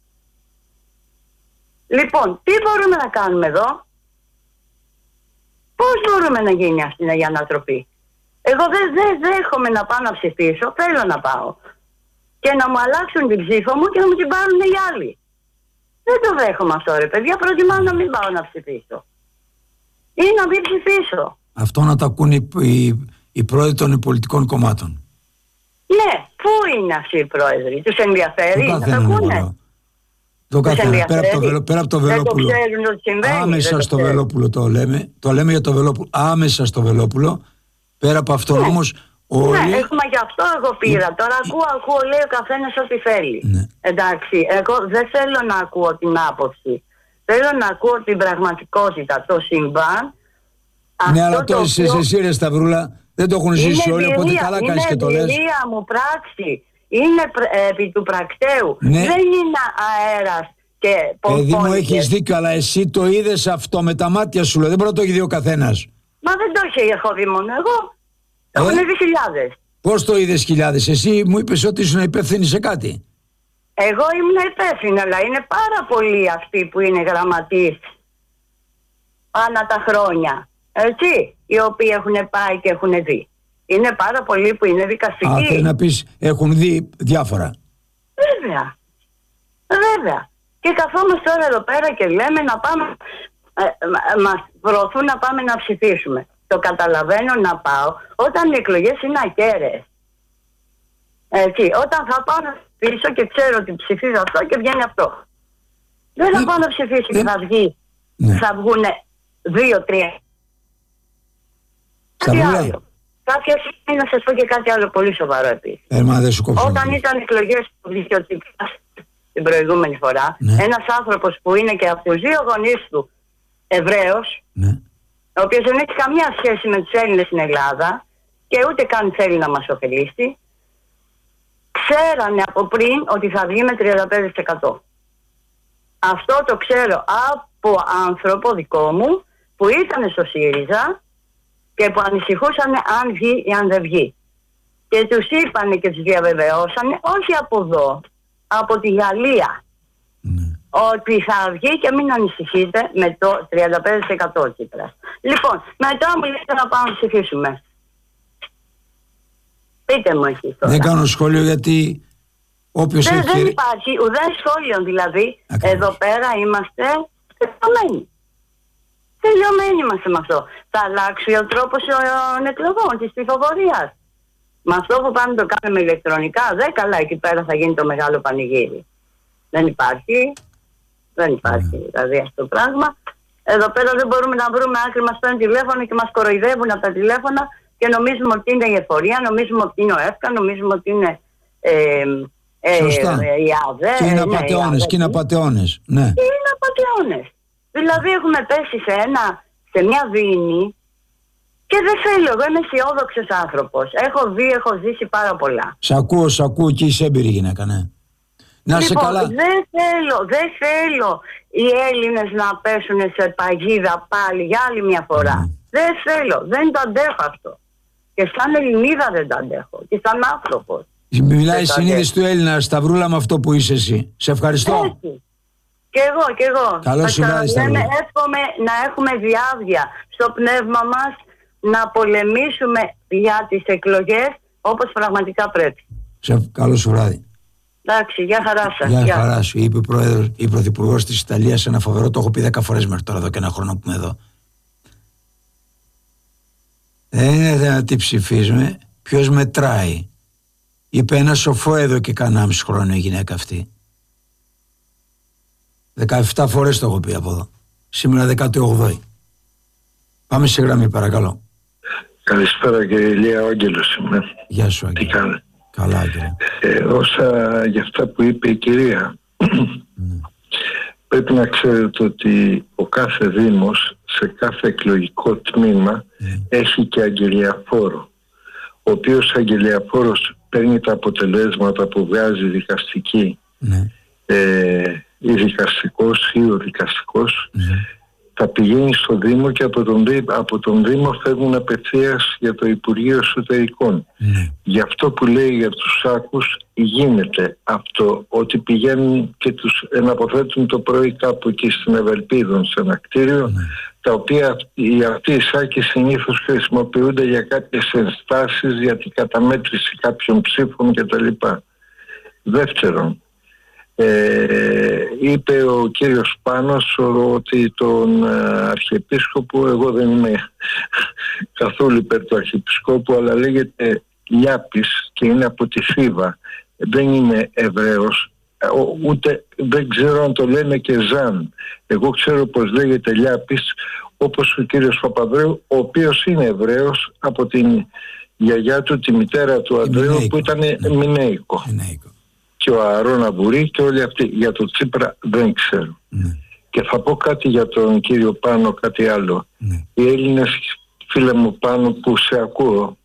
Λοιπόν, τι μπορούμε να κάνουμε εδώ? Πώς μπορούμε να γίνει αυτή η ανατροπή? Εγώ δεν δε δέχομαι να πάω να ψηφίσω, θέλω να πάω. Και να μου αλλάξουν την ψήφο μου και να μου την πάρουν οι άλλοι. Δεν το δέχομαι αυτό, ρε παιδιά. Προτιμάω να μην πάω να ψηφίσω. Ή να μην ψηφίσω. Αυτό να τα ακούν οι, οι, οι πρόεδροι των πολιτικών κομμάτων. Ναι, πού είναι αυτοί οι πρόεδροι? Τους ενδιαφέρει να τα ακούνε? Το καθένα, πέρα από το, βελο, πέρα από το Βελόπουλο. Δεν το ξέρουν ότι συμβαίνει. Άμεσα στο ξέρουν. Βελόπουλο το λέμε. Το λέμε για το Βελόπουλο. Άμεσα στο Βελόπουλο. Πέρα από αυτό ναι. όμως. Όλοι... Ναι, έχουμε γι' αυτό εγώ πήρα. Ναι. Τώρα ακούω, ακούω, λέει ο καθένας ό,τι θέλει. Ναι. Εντάξει, εγώ δεν θέλω να ακούω την άποψη. Θέλω να ακούω την πραγματικότητα, το συμβάν. Ναι, αλλά το εσύ, οποίο... εσύ ρε Σταυρούλα, δεν το έχουν ζήσει όλοι, οπότε καλά κάνεις και το λες. Είναι εμπειρία μου πράξη. Είναι ε, επί του πρακτέου. Ναι. Δεν είναι αέρας και πομφώνικες. Παιδί μου, έχεις δίκιο, αλλά εσύ το είδες αυτό με τα μάτια σου, λέει. Δεν μπορεί να το έχει δει ο καθένας. Μα δεν το έχω δει μόνο εγώ. Ε? Έχουν δει χιλιάδες. Πώς το είδες χιλιάδες? Εσύ μου είπες ότι ήσουν υπεύθυνη σε κάτι. Εγώ ήμουν υπεύθυνη, αλλά είναι πάρα πολλοί αυτοί που είναι γραμματείς ανά τα χρόνια. Έτσι, οι οποίοι έχουν πάει και έχουν δει. Είναι πάρα πολλοί που είναι δικαστικοί. Α, θέλει να πεις έχουν δει διάφορα. Βέβαια. Βέβαια. Και καθόμαστε τώρα εδώ πέρα και λέμε να πάμε, ε, ε, μας προωθούν να πάμε να ψηφίσουμε. Το καταλαβαίνω να πάω όταν οι εκλογές είναι ακέραιες. Έτσι, όταν θα πάω να ψηφίσω και ξέρω ότι ψηφίζω αυτό και βγαίνει αυτό. Δεν θα ε, πάω να ψηφίσω ε, και θα βγει. Ναι. Θα βγουν δύο-τρία. Κάτι άλλο. Κάποια στιγμή να σας πω και κάτι άλλο πολύ σοβαρό επίσης. Ε, μα δεν σου κόψω. Όταν ήταν εκλογές που βγήκε ο Τσίπρας την προηγούμενη φορά, ναι. ένας άνθρωπος που είναι και από τους δύο γονείς του Εβραίος, ναι. ο οποίος δεν έχει καμία σχέση με τους Έλληνες στην Ελλάδα και ούτε καν θέλει να μας ωφελήσει, ξέρανε από πριν ότι θα βγει με τριάντα πέντε τοις εκατό. Αυτό το ξέρω από άνθρωπο δικό μου που ήταν στο ΣΥΡΙΖΑ και που ανησυχούσαν αν βγει ή αν δεν βγει. Και τους είπανε και τους διαβεβαιώσανε, όχι από εδώ, από τη Γαλλία, ναι. ότι θα βγει και μην ανησυχείτε με το τριάντα πέντε τοις εκατό Τσίπρας. Λοιπόν, μετά μου λέτε να πάμε να ψηφίσουμε. Πείτε μου εσείς τώρα. Δεν κάνω σχόλιο γιατί όποιος δεν, έχει... δεν υπάρχει ουδέ σχόλιο δηλαδή. Ακριβώς. Εδώ πέρα είμαστε τελειωμένοι. Τελειωμένοι είμαστε με αυτό. Θα αλλάξει ο τρόπος των εκλογών, της ψηφοφορίας. Με αυτό που πάμε το κάνουμε ηλεκτρονικά, δεν καλά εκεί πέρα θα γίνει το μεγάλο πανηγύρι. Δεν υπάρχει. Δεν υπάρχει δηλαδή αυτό το πράγμα. Εδώ πέρα δεν μπορούμε να βρούμε άκρη. Μας παίρνουν τηλέφωνο και μας κοροϊδεύουν από τα τηλέφωνα και νομίζουμε ότι είναι η εφορία, νομίζουμε ότι είναι ο ΕΦΚΑ, νομίζουμε ότι είναι ε, ε, Σωστά. ε, η ΑΔΕ. Και είναι ναι, απατεώνες, και είναι απατεώνες. Ναι. Και είναι απατεώνες. Δηλαδή έχουμε πέσει σε, ένα, σε μια δίνη και δεν θέλω. Εγώ είμαι αισιόδοξος άνθρωπος. Έχω δει, έχω ζήσει πάρα πολλά. Σ' ακούω, σ' ακούω και είσαι έμπειρη γυναίκα, ναι. Να είσαι Λοιπόν, καλά. δεν θέλω, δεν θέλω οι Έλληνες να πέσουν σε παγίδα πάλι για άλλη μια φορά. Mm. Δεν θέλω, δεν το αντέχω αυτό. Και σαν Ελληνίδα δεν το αντέχω. Και σαν άνθρωπος. Μιλάει η συνείδηση του Έλληνα, Σταυρούλα, με αυτό που είσαι εσύ. Σε ευχαριστώ. Έτσι. Και εγώ, και εγώ. Καλό σου βράδυ, Σταυρούλα. Εύχομαι να έχουμε διάβια στο πνεύμα μας, να πολεμήσουμε για τις εκλογές όπως πραγματικά πρέπει. Σε καλό σου βράδυ. Εντάξει, γεια χαρά σας. Γεια Γεια. χαρά σου. Είπε ο πρόεδρος, η πρωθυπουργός της Ιταλίας, ένα φοβερό, το έχω πει δέκα φορές μέχρι τώρα, εδώ και ένα χρόνο που είμαι εδώ. Δεν είναι θέμα τι ψηφίζουμε, ποιος μετράει. Είπε ένα σοφό εδώ και κανένα μισό χρόνο η γυναίκα αυτή. δεκαεπτά φορές το έχω πει από εδώ. Σήμερα δέκατη όγδοη. Πάμε σε γραμμή, παρακαλώ. Καλησπέρα κύριε Ηλία, ο Άγγελος είμαι. Γεια σου, Τι Άγγελε. κάνετε? Καλά, Άγγελε. Ε, όσα για αυτά που είπε η κυρία, Ναι. πρέπει να ξέρετε ότι ο κάθε δήμος σε κάθε εκλογικό τμήμα Ναι. έχει και αγγελιαφόρο, ο οποίος αγγελιαφόρος παίρνει τα αποτελέσματα που βγάζει η δικαστική, Ναι. ε, η δικαστικός ή ο δικαστικός, Ναι. θα πηγαίνει στο Δήμο και από τον, Δή- από τον Δήμο φεύγουν απευθείας για το Υπουργείο Εσωτερικών. Ναι. Γι' αυτό που λέει για τους σάκους γίνεται αυτό, ότι πηγαίνουν και τους εναποθέτουν το πρωί κάπου εκεί στην Ευελπίδων σε ένα κτίριο, Ναι. τα οποία οι, αυτοί οι σάκοι συνήθως χρησιμοποιούνται για κάποιες ενστάσεις, για την καταμέτρηση κάποιων ψήφων κτλ. Δεύτερον, Ε, είπε ο κύριος Πάνος ότι τον ε, Αρχιεπίσκοπο, εγώ δεν είμαι καθόλου υπέρ του Αρχιεπισκόπου, αλλά λέγεται Λιάπης και είναι από τη Θήβα, δεν είναι Εβραίος, ε, ούτε δεν ξέρω αν το λένε και Ζαν. Εγώ ξέρω πως λέγεται Λιάπης, όπως ο κύριος Παπαδρέου, ο οποίος είναι Εβραίος, από την γιαγιά του, τη μητέρα του Ανδρέου, Μινέικο. που ήταν Ναι. Μινέικο. Μινέικο. Και ο Αρώνα Βουρή και όλοι αυτοί. Για τον Τσίπρα δεν ξέρω. Ναι. Και θα πω κάτι για τον κύριο Πάνο, κάτι άλλο. Ναι. Οι Έλληνες, φίλε μου Πάνο, που σε ακούω,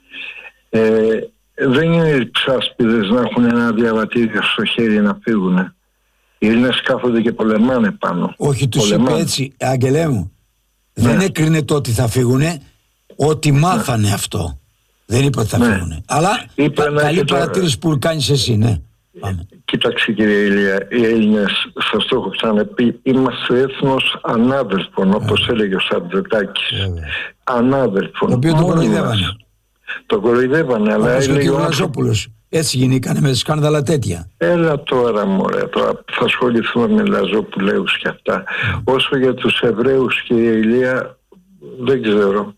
ε, δεν είναι ψάσπιδες να έχουν ένα διαβατήριο στο χέρι να φύγουν. Οι Έλληνες κάθονται και πολεμάνε πάνω. Όχι, τους Πολεμάνε. είπε έτσι, Αγγελέ μου. Ναι. Δεν έκρινε το ότι θα φύγουνε, ότι μάθανε αυτό. Δεν είπε ότι θα Ναι. φύγουνε. Αλλά Είπε κα- ένα καλή και το- παρατήρηση που κάνεις εσύ, ναι. Πάμε. Κοίταξε κύριε Ηλία, οι Έλληνες, σας το έχω ξαναπεί, είμαστε έθνος ανάδελφων, όπως έλεγε ο Σαρδετάκης. Βέβαια. Ανάδελφων. Το οποίο το Μόνοι κοροϊδεύανε. μας. Το κοροϊδεύανε, αλλά Όπως και ο έλεγε κ. ο άνθρωπος, Λαζόπουλος. Έτσι γινήκανε με σκάνδαλα τέτοια. έλα τώρα μωρέ, τώρα θα ασχοληθούμε με Λαζόπουλέους και αυτά. Όσο για τους Εβραίους κύριε Ηλία, δεν ξέρω.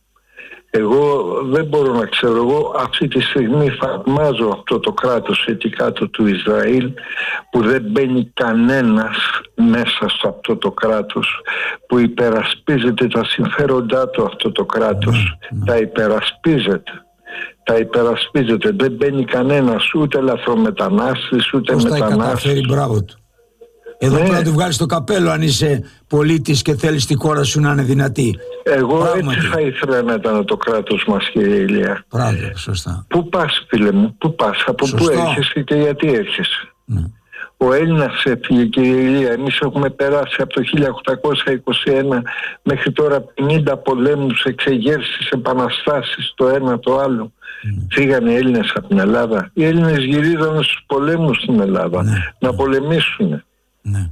Εγώ δεν μπορώ να ξέρω. Εγώ αυτή τη στιγμή θαυμάζω αυτό το κράτος εκεί κάτω του Ισραήλ, που δεν μπαίνει κανένας μέσα σε αυτό το κράτος, που υπερασπίζεται τα συμφέροντά του αυτό το κράτος. Τα υπερασπίζεται. Τα υπερασπίζεται. Δεν μπαίνει κανένας, ούτε λαθρομετανάστης, ούτε Πώς τα έχει μετανάστης. καταφέρει, μπράβο του. Εδώ Ναι. πρέπει να του βγάλεις το καπέλο αν είσαι πολίτης και θέλεις τη χώρα σου να είναι δυνατή. Εγώ Πράγματι. έτσι θα ήθελα να ήταν το κράτος μας κύριε Ηλία. Μπράβο, σωστά. Πού πας φίλε μου, πού πας, από πού Σωστό. έρχεσαι και γιατί έρχεσαι. Ναι. Ο Έλληνας έφυγε κύριε Ηλία, εμείς έχουμε περάσει από το χίλια οκτακόσια είκοσι ένα μέχρι τώρα πενήντα πολέμους, εξεγέρσεις, επαναστάσεις, το ένα το άλλο. Ναι. Φύγανε οι Έλληνες από την Ελλάδα. Οι Έλληνες γυρίζανε στους πολέμους στην Ελλάδα, Ναι. να πολεμήσουν. Ναι.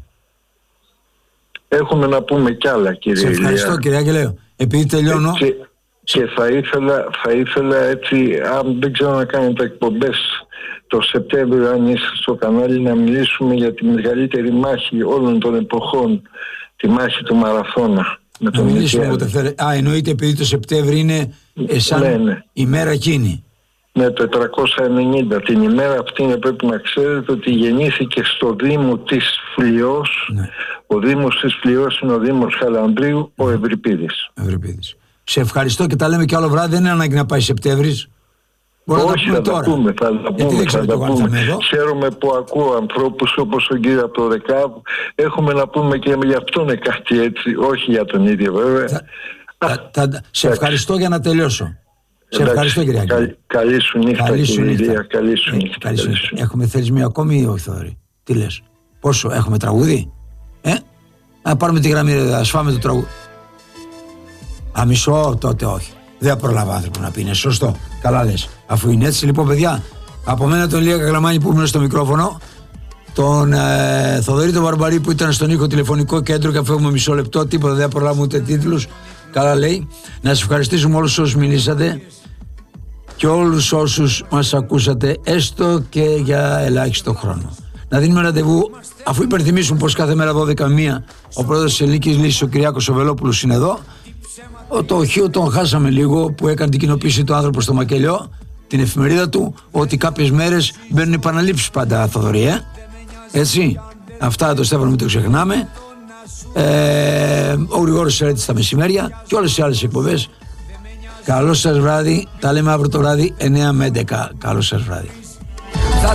Έχουμε να πούμε κι άλλα κύριε Σε Ηλία. ευχαριστώ κύριε Αγγελέο. Επειδή τελειώνω, Και, και θα ήθελα, θα ήθελα έτσι, αν δεν ξέρω να κάνετε εκπομπές το Σεπτέμβριο, αν είστε στο κανάλι, να μιλήσουμε για τη μεγαλύτερη μάχη όλων των εποχών, τη μάχη του Μαραθώνα. Με να τον μιλήσουμε Μιχαήλ. όποτε θέλετε. Α, εννοείται επειδή το Σεπτέμβρη είναι ε, σαν Ναι, ναι. η μέρα εκείνη. Ναι, τετρακόσια ενενήντα. Την ημέρα αυτή πρέπει να ξέρετε ότι γεννήθηκε στο Δήμο της Φλοιός. Ναι. Ο Δήμος της Φλοιός είναι ο Δήμος Χαλανδρίου, ο Ευρυπίδης. Ευρυπίδης. Σε ευχαριστώ και τα λέμε και άλλο βράδυ. Δεν είναι ανάγκη να πάει Σεπτέμβρης. Όχι, θα τα πούμε, θα τα πούμε, θα τα πούμε. Χαίρομαι που ακούω ανθρώπους όπως τον κύριο από το ΔΕΚΑΒ. Έχουμε να πούμε και για αυτόν κάτι έτσι, όχι για τον ίδιο βέβαια. Θα, θα, θα, σε ευχαριστώ για να τελειώσω. Σε ευχαριστώ, κύριε Άγγελε. Καλή, καλή σου νύχτα, καλή σου κύριε νύχτα. Ηλία, καλή σου ε, νύχτα. Καλή σου νύχτα. Έχουμε θελισμή ακόμη ή όχι, Θοδωρή? Τι λες? Πόσο, έχουμε τραγούδι? Ε? Να πάρουμε τη γραμμή, ας φάμε το τραγούδι. Α, μισό, τότε όχι. Δεν προλάβα άνθρωπο να πει, είναι σωστό. Καλά λες. Αφού είναι έτσι, λοιπόν, παιδιά, από μένα τον Ηλία Καγλαμάνη που ήμουν στο μικρόφωνο, τον ε, Θοδωρή τον Βαρμπαρή που ήταν στον ήχο τηλεφωνικό κέντρο και φεύγουμε μισό λεπτό, τίποτα, δεν προλάβουμε ούτε τίτλους. Καλά λέει. Να σας ευχαριστήσουμε όλους όσους μιλήσατε και όλους όσους μας ακούσατε, έστω και για ελάχιστο χρόνο. Να δίνουμε ραντεβού, αφού υπενθυμίσουμε πως κάθε μέρα δώδεκα με μία ο πρόεδρος της Ελληνικής Λύσης, ο Κυριάκος Οβελόπουλος, είναι εδώ. Το οχείο τον χάσαμε λίγο που έκανε την κοινοποίηση του άνθρωπο στο Μακελιό, την εφημερίδα του, ότι κάποιες μέρες μπαίνουν επαναλήψεις πάντα, Θοδωρή, ε? Έτσι. Αυτά το Στέφανο μην το ξεχνάμε. Ε, ο Γρηγόρης Σερέτης στα μεσημέρια και όλες οι άλλες εκπομπές. Καλό σας βράδυ. Τα λέμε αύριο το βράδυ εννιά με έντεκα. Καλό σας βράδυ.